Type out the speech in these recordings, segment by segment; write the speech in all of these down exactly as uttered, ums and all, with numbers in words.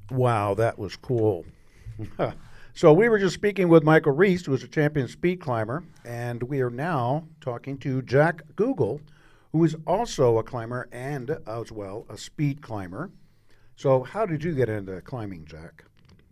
Wow, that was cool. So we were just speaking with Michael Reese, who is a champion speed climber, and we are now talking to Jack Google, who is also a climber and, as well, a speed climber. So how did you get into climbing, Jack?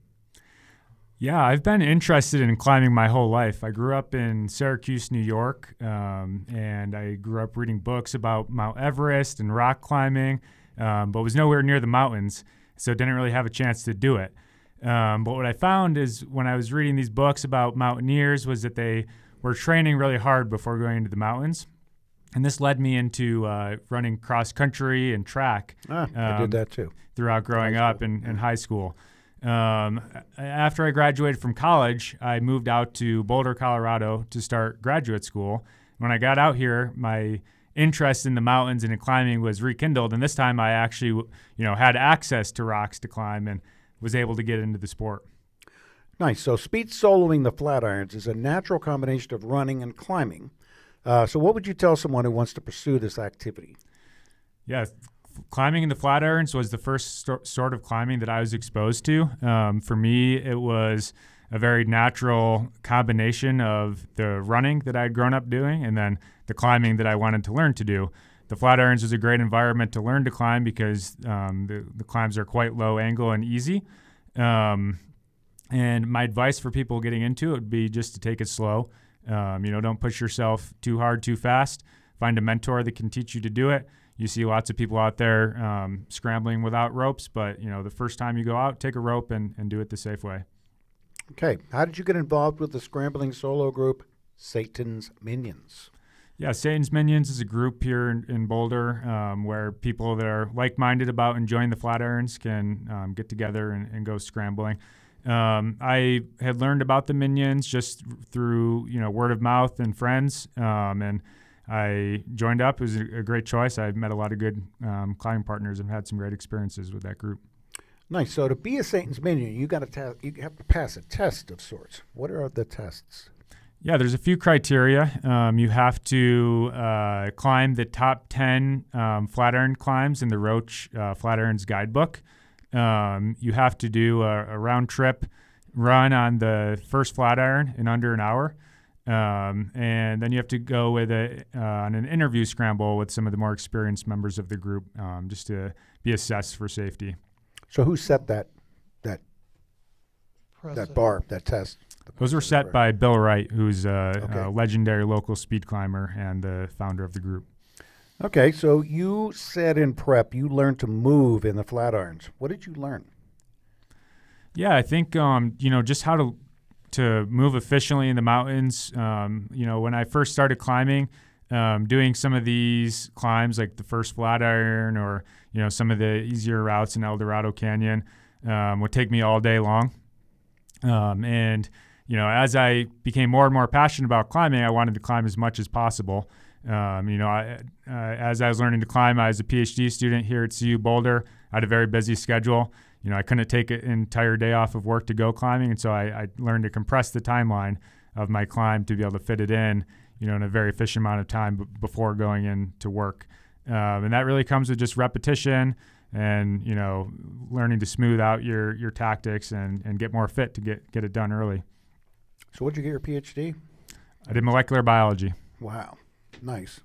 Yeah, I've been interested in climbing my whole life. I grew up in Syracuse, New York, um, and I grew up reading books about Mount Everest and rock climbing, um, but was nowhere near the mountains, so didn't really have a chance to do it. Um, but what I found is when I was reading these books about mountaineers was that they were training really hard before going into the mountains. And this led me into uh, running cross country and track Ah, I did um, that too. throughout growing High up school. in, in high school. Um, after I graduated from college, I moved out to Boulder, Colorado to start graduate school. When I got out here, my interest in the mountains and in climbing was rekindled. And this time I actually, you know, had access to rocks to climb and was able to get into the sport. Nice. So speed soloing the Flatirons is a natural combination of running and climbing. Uh, so what would you tell someone who wants to pursue this activity? Yeah, f- climbing in the Flatirons was the first sto- sort of climbing that I was exposed to. Um, for me, it was a very natural combination of the running that I'd grown up doing and then the climbing that I wanted to learn to do. The Flatirons was a great environment to learn to climb because um, the, the climbs are quite low angle and easy. Um, and my advice for people getting into it would be just to take it slow. Um, you know, don't push yourself too hard, too fast. Find a mentor that can teach you to do it. You see lots of people out there um, scrambling without ropes, but, you know, the first time you go out, take a rope and, and do it the safe way. Okay. How did you get involved with the scrambling solo group, Satan's Minions? Yeah, Satan's Minions is a group here in, in Boulder um, where people that are like-minded about enjoying the Flatirons can um, get together and, and go scrambling. Um, I had learned about the Minions just through, you know, word of mouth and friends, um, and I joined up. It was a, a great choice. I've met a lot of good um, climbing partners and had some great experiences with that group. Nice. So to be a Satan's Minion, you got to ta- you have to pass a test of sorts. What are the tests? Yeah, there's a few criteria. Um, you have to uh, climb the top ten um, Flatiron climbs in the Roche uh, Flatirons guidebook. Um, you have to do a, a round trip run on the first Flatiron in under an hour. Um, and then you have to go with a, uh, on an interview scramble with some of the more experienced members of the group um, just to be assessed for safety. So who set that that that Precedent. bar, that test? Those were set by Bill Wright, who's a, Okay. a legendary local speed climber and the founder of the group. Okay, so you said in prep you learned to move in the Flatirons. What did you learn? Yeah, I think um, you know just how to to move efficiently in the mountains. Um, you know, when I first started climbing, um, doing some of these climbs like the first Flatiron or you know some of the easier routes in El Dorado Canyon um, would take me all day long. Um, and you know, as I became more and more passionate about climbing, I wanted to climb as much as possible. Um, you know, I, uh, as I was learning to climb, I was a PhD student here at C U Boulder. I had a very busy schedule. You know, I couldn't take an entire day off of work to go climbing, and so I, I learned to compress the timeline of my climb to be able to fit it in, you know, in a very efficient amount of time b- before going into work. Um, and that really comes with just repetition and, you know, learning to smooth out your your tactics and, and get more fit to get, get it done early. So what'd you get your PhD? I did molecular biology. Wow, nice.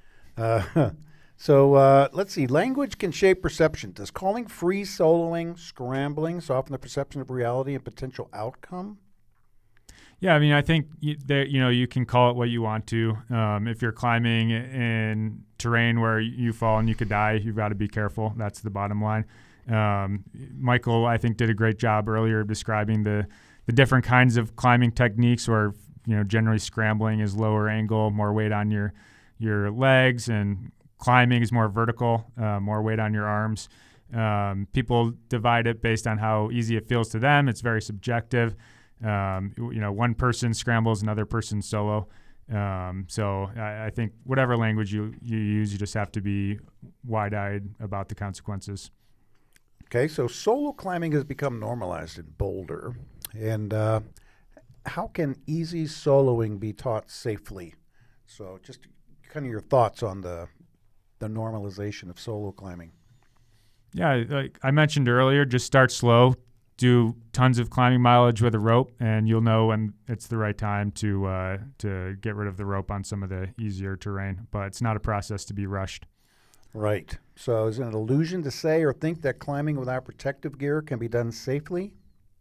Uh, so uh, let's see. Language can shape perception. Does calling free soloing, scrambling soften the perception of reality and potential outcome? Yeah, I mean, I think you, that, you know, you can call it what you want to. Um, if you're climbing in terrain where you fall and you could die, you've got to be careful. That's the bottom line. Um, Michael, I think, did a great job earlier describing the the different kinds of climbing techniques where, you know, generally scrambling is lower angle, more weight on your your legs, and climbing is more vertical, uh, more weight on your arms. Um, people divide it based on how easy it feels to them. It's very subjective. Um, you know, one person scrambles, another person solo. Um, so I, I think whatever language you, you use, you just have to be wide-eyed about the consequences. Okay, so solo climbing has become normalized in Boulder. And uh, how can easy soloing be taught safely? So just kind of your thoughts on the the normalization of solo climbing. Yeah, like I mentioned earlier, just start slow, do tons of climbing mileage with a rope, and you'll know when it's the right time to uh, to get rid of the rope on some of the easier terrain. But it's not a process to be rushed. Right. So is it an illusion to say or think that climbing without protective gear can be done safely?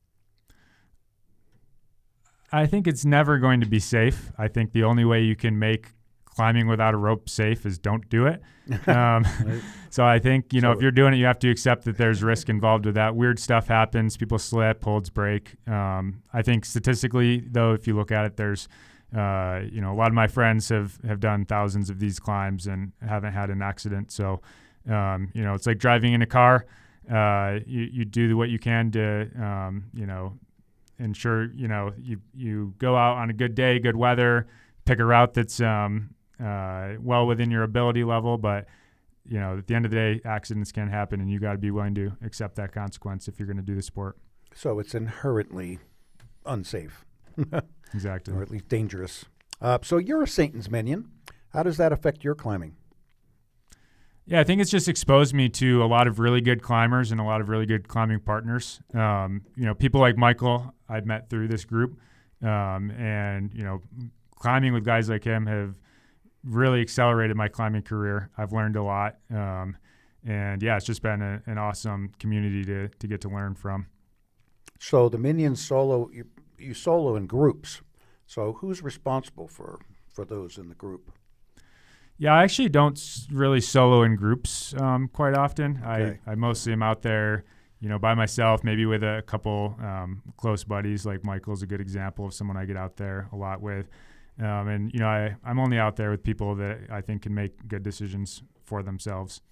I think it's never going to be safe. I think the only way you can make climbing without a rope safe is don't do it. Um, Right. so I think, you know, So- if you're doing it, you have to accept that there's risk involved with that. Weird stuff happens. People slip, holds break. Um, I think statistically, though, if you look at it, there's, uh, you know, a lot of my friends have, have done thousands of these climbs and haven't had an accident. So, um, you know, it's like driving in a car. Uh, you, you do what you can to, um, you know, ensure, you know, you, you go out on a good day, good weather, pick a route that's um, uh, well within your ability level. But, you know, at the end of the day, accidents can happen, and you got to be willing to accept that consequence if you're going to do the sport. So it's inherently unsafe, Exactly. or at least dangerous. Uh, so you're a Satan's minion. How does that affect your climbing? Yeah, I think it's just exposed me to a lot of really good climbers and a lot of really good climbing partners. Um, you know, people like Michael I've met through this group, um, and, you know, climbing with guys like him have really accelerated my climbing career. I've learned a lot. Um, and yeah, it's just been a, an awesome community to, to get to learn from. So the minion solo, you, you solo in groups. So who's responsible for, for those in the group? Yeah, I actually don't s- really solo in groups um, quite often. Okay. I, I mostly am out there, you know, by myself, maybe with a couple um, close buddies. Like Michael's a good example of someone I get out there a lot with. Um, and, you know, I, I'm only out there with people that I think can make good decisions for themselves.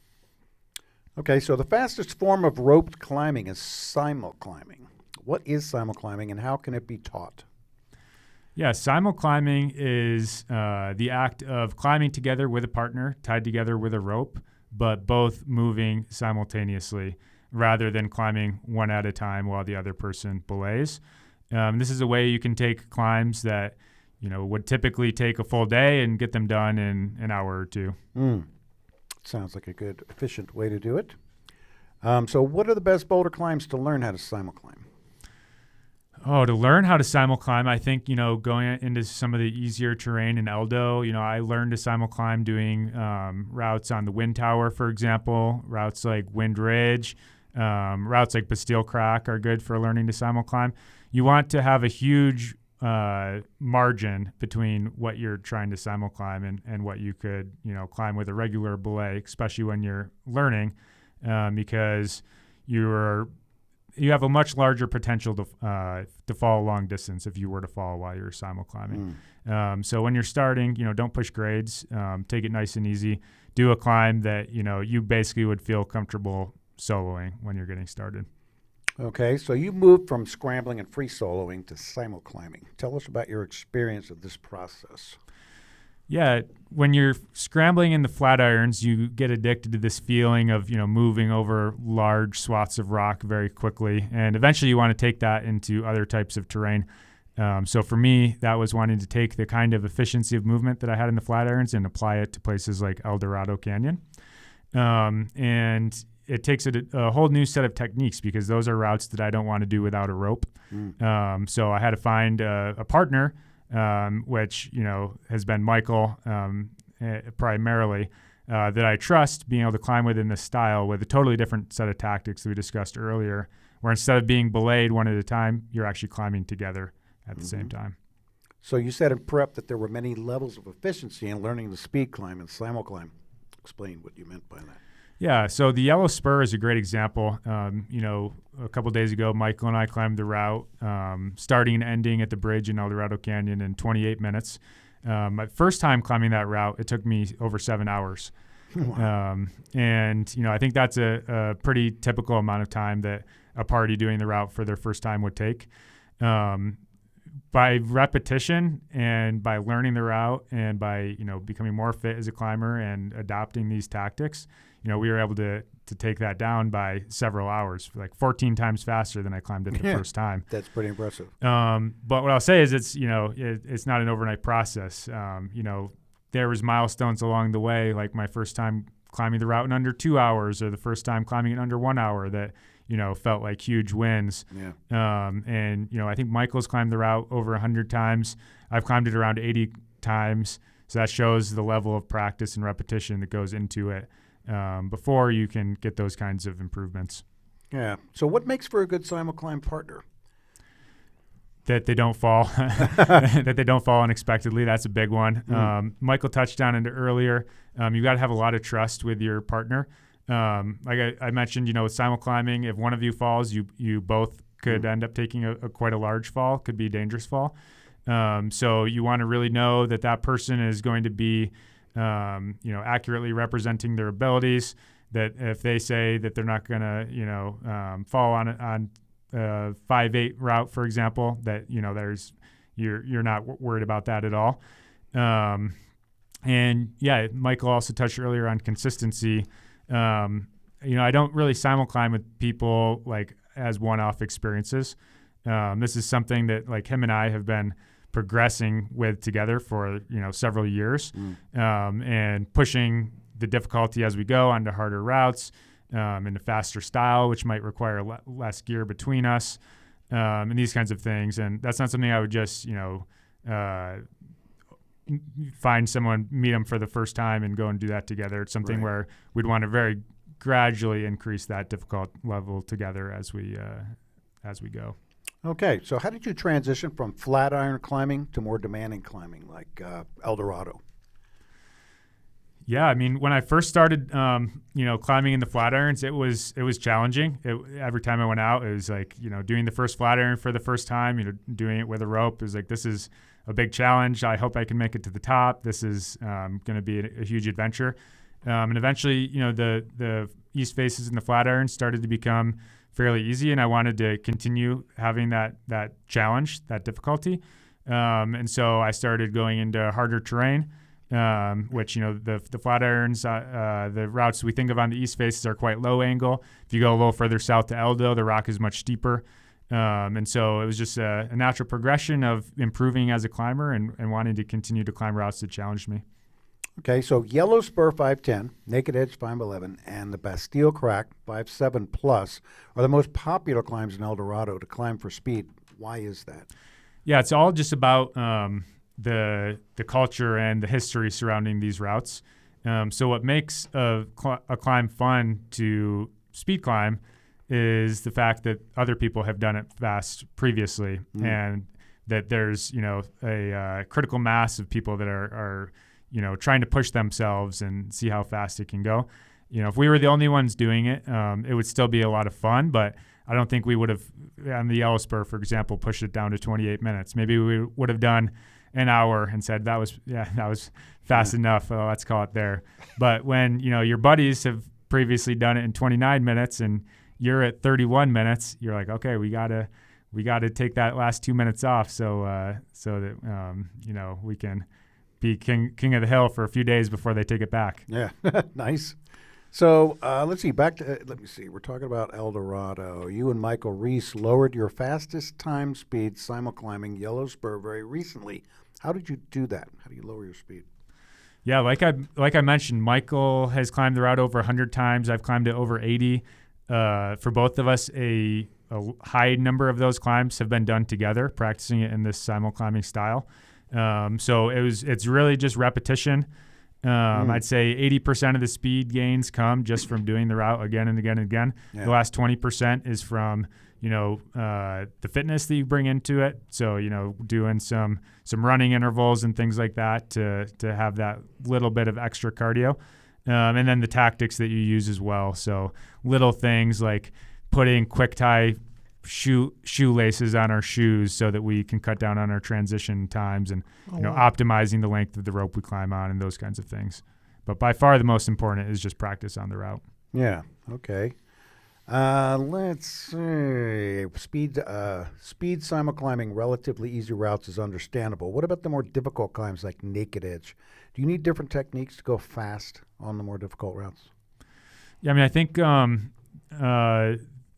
Okay, so the fastest form of roped climbing is simul-climbing. What is simul-climbing and how can it be taught? Yeah, simul-climbing is uh, the act of climbing together with a partner, tied together with a rope, but both moving simultaneously rather than climbing one at a time while the other person belays. Um, this is a way you can take climbs that, you know, would typically take a full day and get them done in an hour or two. Mm. Sounds like a good, efficient way to do it. Um, so what are the best boulder climbs to learn how to simul-climb? Oh, to learn how to simul-climb, I think, you know, going into some of the easier terrain in Eldo, you know, I learned to simul-climb doing um, routes on the Wind Tower, for example, routes like Wind Ridge, um, routes like Bastille Crack are good for learning to simul-climb. You want to have a huge uh, margin between what you're trying to simul-climb and, and what you could, you know, climb with a regular belay, especially when you're learning, um, because you're you have a much larger potential to uh, to fall a long distance if you were to fall while you're simul-climbing. Mm. Um, so when you're starting, you know, don't push grades. Um, take it nice and easy. Do a climb that, you know, you basically would feel comfortable soloing when you're getting started. Okay, so you moved from scrambling and free soloing to simul-climbing. Tell us about your experience of this process. Yeah, when you're scrambling in the flat irons, you get addicted to this feeling of, you know, moving over large swaths of rock very quickly. And eventually you want to take that into other types of terrain. Um, so for me, that was wanting to take the kind of efficiency of movement that I had in the flat irons and apply it to places like El Dorado Canyon. Um, and it takes a, a whole new set of techniques because those are routes that I don't want to do without a rope. Mm. Um, so I had to find a, a partner, um, which, you know, has been Michael um, eh, primarily, uh, that I trust being able to climb within this style with a totally different set of tactics that we discussed earlier, where instead of being belayed one at a time, you're actually climbing together at the Mm-hmm. same time. So you said in prep that there were many levels of efficiency in learning the speed climb and simul-climb. Explain what you meant by that. Yeah, so the Yellow Spur is a great example. Um, you know, a couple days ago, Michael and I climbed the route, um, starting and ending at the bridge in El Dorado Canyon in twenty-eight minutes. Um, my first time climbing that route, it took me over seven hours. Wow. Um, and, you know, I think that's a, a pretty typical amount of time that a party doing the route for their first time would take. Um, by repetition and by learning the route and by, you know, becoming more fit as a climber and adopting these tactics, you know, we were able to to take that down by several hours, like fourteen times faster than I climbed it the Yeah. first time. That's pretty impressive. Um, but what I'll say is it's, you know, it, it's not an overnight process. Um, you know, there was milestones along the way, like my first time climbing the route in under two hours or the first time climbing it under one hour that, you know, felt like huge wins. Yeah. Um, and, you know, I think Michael's climbed the route over one hundred times. I've climbed it around eighty times. So that shows the level of practice and repetition that goes into it um, before you can get those kinds of improvements. Yeah. So what makes for a good simulclimb partner? That they don't fall, that they don't fall unexpectedly. That's a big one. Mm. Um, Michael touched on it earlier. Um, you got to have a lot of trust with your partner. Um, like I, I mentioned, you know, with simul climbing, if one of you falls, you you both could mm. end up taking a, a quite a large fall. Could be a dangerous fall. Um, so you want to really know that that person is going to be, um, you know, accurately representing their abilities. That if they say that they're not going to, you know, um, fall on on uh, five eight route, for example, that, you know, there's you're you're not w- worried about that at all. Um, and yeah, Michael also touched earlier on consistency. Um, you know, I don't really simul climb with people like as one-off experiences. Um, this is something that like him and I have been progressing with together for, you know, several years, mm. um, and pushing the difficulty as we go onto harder routes, um, in a faster style, which might require le- less gear between us, um, and these kinds of things. And that's not something I would just, you know, uh, find someone, meet them for the first time and go and do that together. It's something right. where we'd want to very gradually increase that difficult level together as we uh, as we go. Okay, so how did you transition from flat iron climbing to more demanding climbing like uh, El Dorado? Yeah, I mean, when I first started, um, you know, climbing in the flat irons, it was it was challenging. It, every time I went out, it was like, you know, doing the first flat iron for the first time, you know, doing it with a rope. It was like, this is a big challenge. I hope I can make it to the top. This is um, going to be a, a huge adventure. Um, and eventually, you know, the the east faces and the flat irons started to become fairly easy, and I wanted to continue having that that challenge, that difficulty. Um, and so I started going into harder terrain. Um, which, you know, the the flat irons, uh, uh, the routes we think of on the east faces are quite low angle. If you go a little further south to Eldo, the rock is much steeper. Um, and so it was just a, a natural progression of improving as a climber and, and wanting to continue to climb routes that challenged me. Okay, so Yellow Spur five ten, Naked Edge five eleven, and the Bastille Crack five seven Plus are the most popular climbs in El Dorado to climb for speed. Why is that? Yeah, it's all just about um, the the culture and the history surrounding these routes. Um, so what makes a, cl- a climb fun to speed climb is the fact that other people have done it fast previously, mm. and that there's, you know, a uh, critical mass of people that are, are, you know, trying to push themselves and see how fast it can go. You know, if we were the only ones doing it, um, it would still be a lot of fun, but I don't think we would have, on the Yellow Spur, for example, pushed it down to twenty-eight minutes. Maybe we would have done an hour and said that was yeah that was fast yeah. enough. Uh, let's call it there. But when, you know, your buddies have previously done it in twenty-nine minutes and you're at thirty-one minutes, you're like, okay, we gotta we gotta take that last two minutes off so uh, so that um, you know, we can be king king of the hill for a few days before they take it back. Yeah, nice. So uh, let's see. Back to uh, let me see. We're talking about El Dorado. You and Michael Reese lowered your fastest time speed simul climbing Yellow Spur very recently. How did you do that? How do you lower your speed? Yeah, like I like I mentioned, Michael has climbed the route over one hundred times. I've climbed it over eighty. Uh, for both of us, a, a high number of those climbs have been done together, practicing it in this simul climbing style. Um, so it was it's really just repetition. Um, mm. I'd say eighty percent of the speed gains come just from doing the route again and again and again. Yeah. The last twenty percent is from, you know, uh, the fitness that you bring into it. So, you know, doing some some running intervals and things like that to to have that little bit of extra cardio. Um, and then the tactics that you use as well. So little things like putting quick tie shoe shoelaces on our shoes so that we can cut down on our transition times and, oh, you know, wow. optimizing the length of the rope we climb on and those kinds of things. But by far the most important is just practice on the route. Yeah. Okay. Uh, let's see. Speed, uh, speed simul climbing relatively easy routes is understandable. What about the more difficult climbs like Naked Edge? Do you need different techniques to go fast on the more difficult routes? Yeah, I mean, I think um, uh,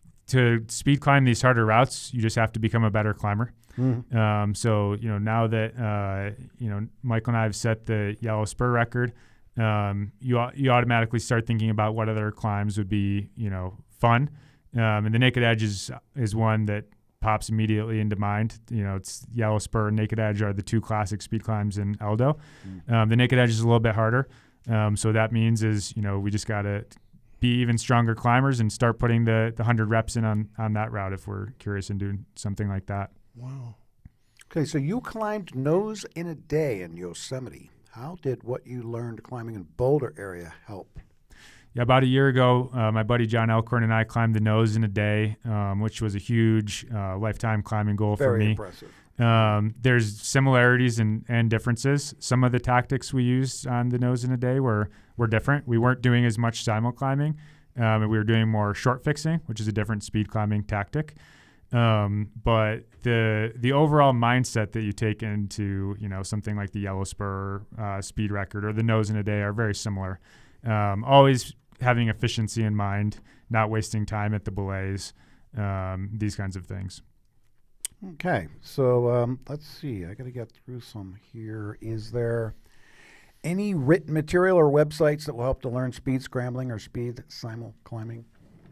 to speed climb these harder routes, you just have to become a better climber. Mm-hmm. Um, so, you know, now that, uh, you know, Michael and I have set the Yellow Spur record, um, you au- you automatically start thinking about what other climbs would be, you know, fun. Um, and the Naked Edge is is one that pops immediately into mind. You know, it's Yellow Spur and Naked Edge are the two classic speed climbs in Eldo. Mm. Um, the Naked Edge is a little bit harder. Um, so that means is, you know, we just got to be even stronger climbers and start putting the, the one hundred reps in on, on that route if we're curious in doing something like that. Wow. Okay, so you climbed Nose in a Day in Yosemite. How did what you learned climbing in Boulder area help? Yeah, about a year ago, uh, my buddy John Elkhorn and I climbed the Nose in a Day, um, which was a huge uh, lifetime climbing goal Very for me. impressive. Um, there's similarities and, and differences. Some of the tactics we used on the Nose in a Day were were different. We weren't doing as much simul climbing, um, and we were doing more short fixing, which is a different speed climbing tactic. Um, but the the overall mindset that you take into, you know, something like the Yellow Spur uh, speed record or the Nose in a Day are very similar. Um, always having efficiency in mind, not wasting time at the belays, um, these kinds of things. Okay, so um, let's see. I got to get through some here. Is there any written material or websites that will help to learn speed scrambling or speed simul climbing?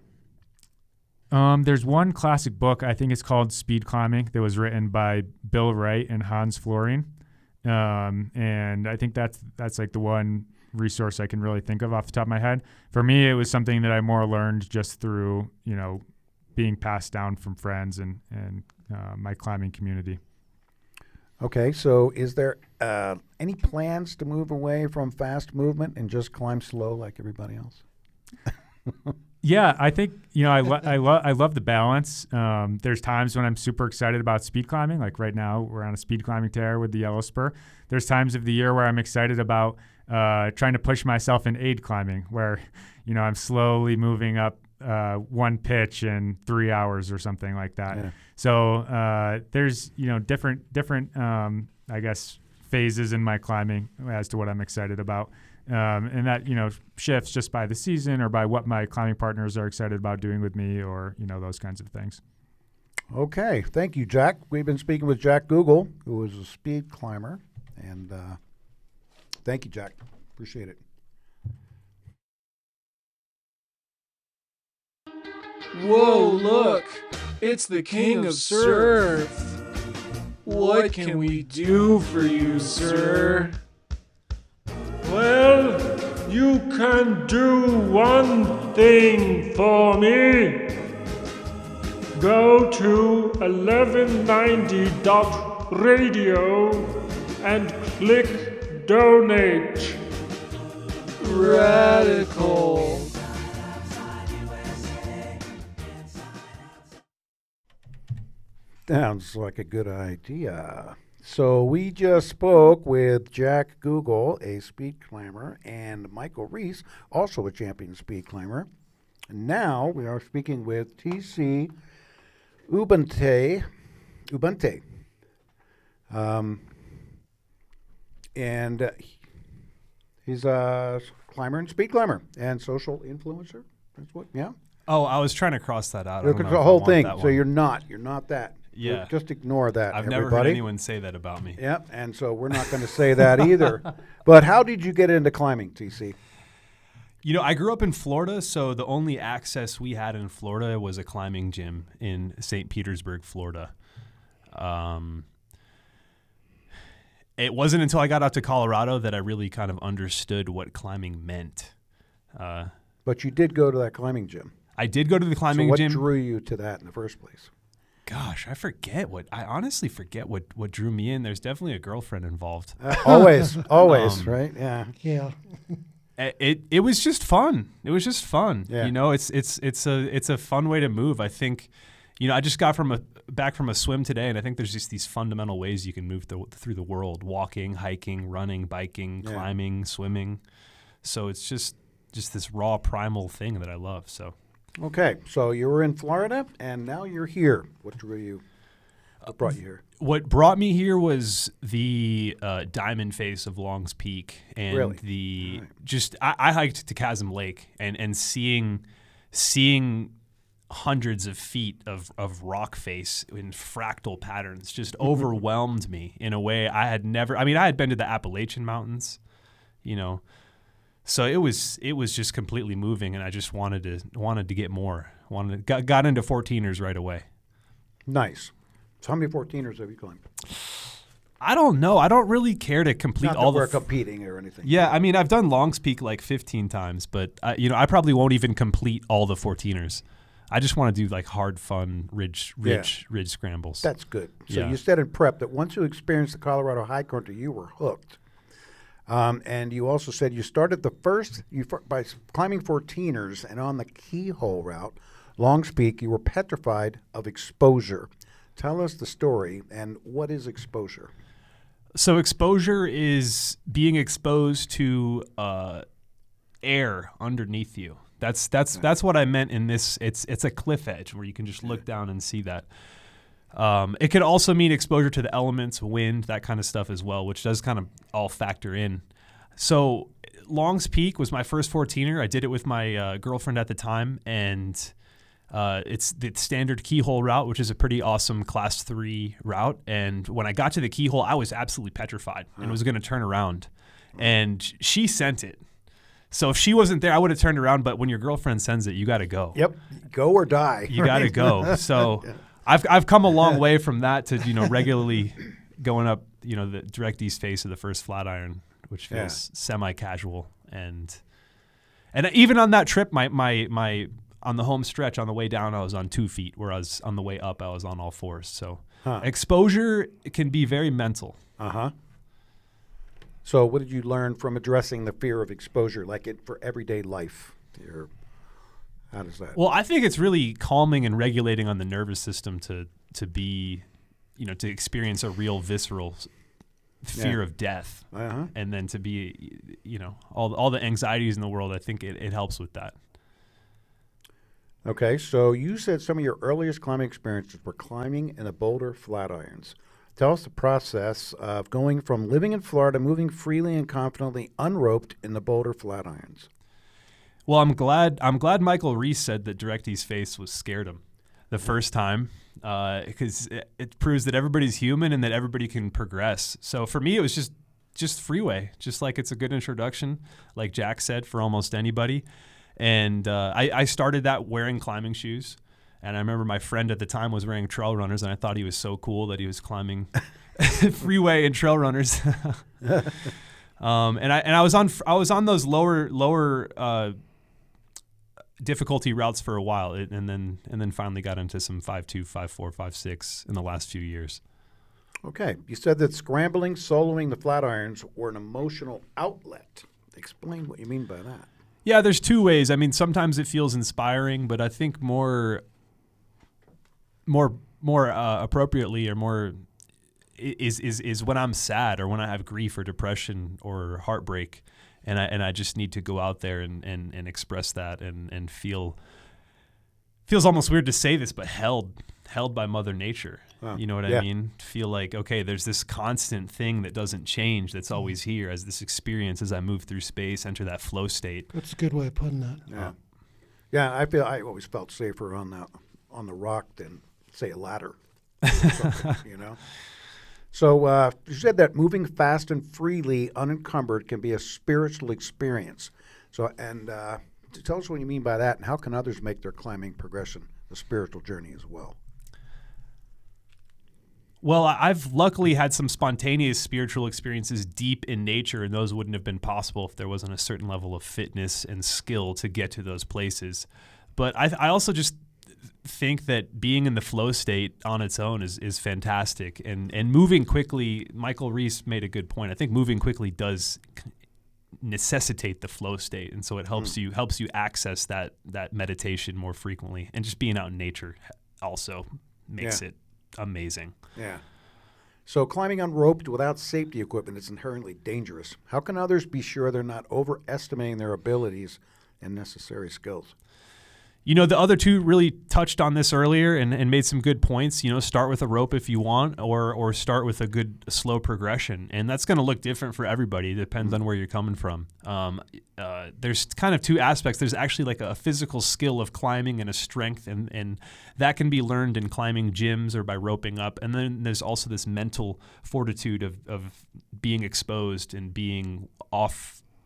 Um, there's one classic book, I think it's called Speed Climbing, that was written by Bill Wright and Hans Florine. Um, and I think that's that's like the one resource I can really think of off the top of my head. For me, it was something that I more learned just through, you know, being passed down from friends and, and uh, my climbing community. Okay, so is there uh, any plans to move away from fast movement and just climb slow like everybody else? Yeah, I think, you know, I, lo- I, lo- I love the balance. Um, there's times when I'm super excited about speed climbing. Like right now, we're on a speed climbing tear with the Yellow Spur. There's times of the year where I'm excited about uh, trying to push myself in aid climbing, where, you know, I'm slowly moving up uh, one pitch in three hours or something like that. Yeah. So uh, there's, you know, different, different um, I guess, phases in my climbing as to what I'm excited about. Um, and that, you know, shifts just by the season or by what my climbing partners are excited about doing with me or, you know, those kinds of things. Okay. Thank you, Jack. We've been speaking with Jack Google, who is a speed climber. And uh, thank you, Jack. Appreciate it. Whoa, look. It's the king of surf. What can we do for you, sir? Well, you can do one thing for me. Go to eleven ninety dot radio and click donate. Radical. Sounds like a good idea. So we just spoke with Jack Google, a speed climber, and Michael Reese, also a champion speed climber. And now we are speaking with T C Ubunte, Ubunte, um, and uh, he's a climber and speed climber and social influencer. That's what, yeah. Oh, I was trying to cross that out. I Look don't at know the if I whole want thing. that So one. you're not. You're not that. Yeah. Just ignore that. I've everybody. never heard anyone say that about me. Yep, and so we're not going to say that either. But how did you get into climbing, T C? You know, I grew up in Florida, so the only access we had in Florida was a climbing gym in Saint Petersburg, Florida. Um, it wasn't until I got out to Colorado that I really kind of understood what climbing meant. Uh, but you did go to that climbing gym. I did go to the climbing so what gym. What drew you to that in the first place? Gosh, I forget what I honestly forget what, what drew me in. There's definitely a girlfriend involved. Uh, always, always, um, right? Yeah, yeah. It it was just fun. It was just fun. Yeah. You know, it's it's it's a it's a fun way to move. I think, you know, I just got from a back from a swim today, and I think there's just these fundamental ways you can move th- through the world: walking, hiking, running, biking, yeah. climbing, swimming. So it's just just this raw primal thing that I love. So. Okay, so you were in Florida, and now you're here. What drew you? What brought you here? What brought me here was the uh, diamond face of Long's Peak, and really? the right. just I, I hiked to Chasm Lake, and and seeing seeing hundreds of feet of of rock face in fractal patterns just overwhelmed me in a way I had never. I mean, I had been to the Appalachian Mountains, you know. So it was it was just completely moving, and I just wanted to wanted to get more. Wanted got got into fourteeners right away. Nice. So how many fourteeners have you climbed? I don't know. I don't really care to complete Not all that we're the. F- competing or anything. yeah, I mean, I've done Longs Peak like fifteen times, but I, you know, I probably won't even complete all the fourteeners. I just want to do like hard, fun ridge, ridge, yeah. ridge scrambles. That's good. So yeah. you said in prep that once you experienced the Colorado High Country, you were hooked. Um, and you also said you started the first you by climbing fourteeners, and on the Keyhole route, Longs Peak, you were petrified of exposure. Tell us the story, and what is exposure? So exposure is being exposed to uh, air underneath you. That's that's yeah. that's what I meant in this. It's it's a cliff edge where you can just look down and see that. Um, it could also mean exposure to the elements, wind, that kind of stuff as well, which does kind of all factor in. So Longs Peak was my first fourteener. I did it with my uh, girlfriend at the time, and uh, it's the standard Keyhole route, which is a pretty awesome class three route. And when I got to the Keyhole, I was absolutely petrified huh. and was going to turn around. And she sent it. So if she wasn't there, I would have turned around. But when your girlfriend sends it, you got to go. Yep. Go or die. You got to go. So yeah. I've I've come a long way from that to, you know, regularly going up, you know, the direct east face of the first Flatiron, which feels yeah. semi-casual. And and even on that trip, my my my on the home stretch on the way down, I was on two feet, whereas on the way up, I was on all fours. So huh. exposure can be very mental. Uh-huh. So what did you learn from addressing the fear of exposure, like it for everyday life? Your, how does that? Well, I think it's really calming and regulating on the nervous system to to be, you know, to experience a real visceral fear yeah. of death, uh-huh. and then to be, you know, all all the anxieties in the world. I think it, it helps with that. Okay, so you said some of your earliest climbing experiences were climbing in the Boulder Flatirons. Tell us the process of going from living in Florida, moving freely and confidently unroped in the Boulder Flatirons. Well, I'm glad I'm glad Michael Reese said that Direct East Face was scared him the first time, because uh, it, it proves that everybody's human and that everybody can progress. So for me, it was just just freeway, just like it's a good introduction, like Jack said, for almost anybody. And uh, I, I started that wearing climbing shoes. And I remember my friend at the time was wearing trail runners, and I thought he was so cool that he was climbing freeway and trail runners. um, and I and I was on I was on those lower lower uh, difficulty routes for a while, and then and then finally got into some five two, five four, five six in the last few years. Okay, you said that scrambling, soloing the Flatirons were an emotional outlet. Explain what you mean by that. Yeah, there's two ways. I mean, sometimes it feels inspiring, but I think more. More, more uh, appropriately, or more is is is when I'm sad, or when I have grief or depression or heartbreak, and I and I just need to go out there and, and, and express that and, and feel. Feels almost weird to say this, but held held by Mother Nature. Wow. You know what yeah. I mean? Feel like, okay, there's this constant thing that doesn't change, that's always here, as this experience as I move through space, enter that flow state. That's a good way of putting that. Yeah, yeah. I feel I always felt safer on the on the rock than, say, a ladder, you know. So uh, you said that moving fast and freely, unencumbered, can be a spiritual experience. So, and uh, tell us what you mean by that, and how can others make their climbing progression a spiritual journey as well? Well, I've luckily had some spontaneous spiritual experiences deep in nature, and those wouldn't have been possible if there wasn't a certain level of fitness and skill to get to those places. But I, I also just think that being in the flow state on its own is is fantastic, and and moving quickly. Michael Reese made a good point. I think moving quickly does necessitate the flow state, and so it helps mm. you helps you access that that meditation more frequently. And just being out in nature also makes yeah. it amazing. Yeah. So climbing unroped without safety equipment is inherently dangerous. How can others be sure they're not overestimating their abilities and necessary skills? You know, the other two really touched on this earlier and, and made some good points. You know, start with a rope if you want, or or start with a good slow progression. And that's going to look different for everybody. It depends on where you're coming from. Um, uh, there's kind of two aspects. There's actually like a physical skill of climbing and a strength, and, and that can be learned in climbing gyms or by roping up. And then there's also this mental fortitude of, of being exposed and being off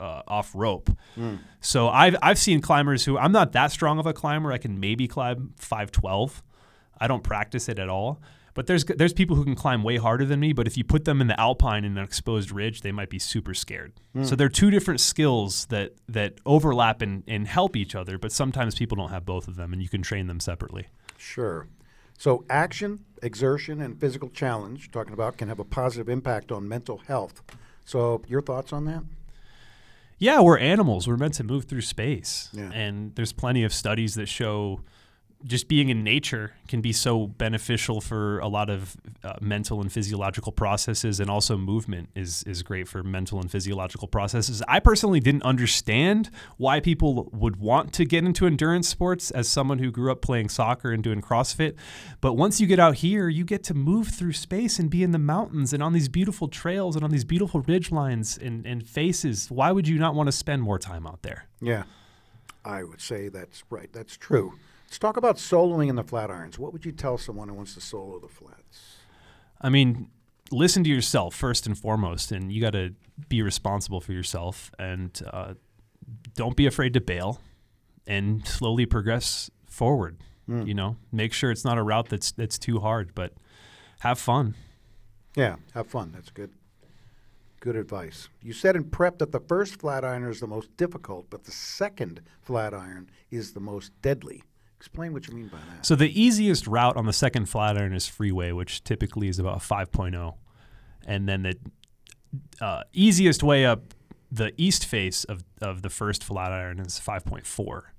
uh, off rope. Mm. So I've I've seen climbers who, I'm not that strong of a climber. I can maybe climb five twelve. I don't practice it at all. But there's there's people who can climb way harder than me, but if you put them in the alpine in an exposed ridge, they might be super scared. Mm. So they're two different skills that that overlap and, and help each other, but sometimes people don't have both of them, and you can train them separately. Sure. So action, exertion, and physical challenge, you're talking about, can have a positive impact on mental health. So your thoughts on that? Yeah, we're animals. We're meant to move through space. Yeah. And there's plenty of studies that show just being in nature can be so beneficial for a lot of uh, mental and physiological processes, and also movement is is great for mental and physiological processes. I personally didn't understand why people would want to get into endurance sports as someone who grew up playing soccer and doing CrossFit. But once you get out here, you get to move through space and be in the mountains and on these beautiful trails and on these beautiful ridge lines and, and faces. Why would you not want to spend more time out there? Yeah, I would say that's right. That's true. Let's talk about soloing in the Flatirons. What would you tell someone who wants to solo the flats? I mean, listen to yourself first and foremost, and you got to be responsible for yourself, and uh, don't be afraid to bail and slowly progress forward. Mm. You know, make sure it's not a route that's that's too hard, but have fun. Yeah, have fun. That's good. Good advice. You said in prep that the first Flatiron is the most difficult, but the second Flatiron is the most deadly. Explain what you mean by that. So the easiest route on the second Flatiron is freeway, which typically is about five point oh. And then the uh, easiest way up the east face of, of the first Flatiron is five point four.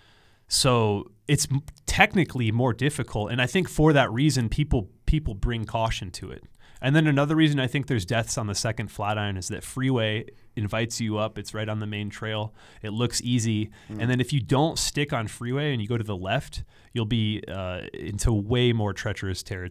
So it's m- technically more difficult. And I think for that reason, people people bring caution to it. And then another reason I think there's deaths on the second Flatiron is that freeway invites you up. It's right on the main trail. It looks easy. Mm. And then if you don't stick on freeway and you go to the left, you'll be uh, into way more treacherous territory.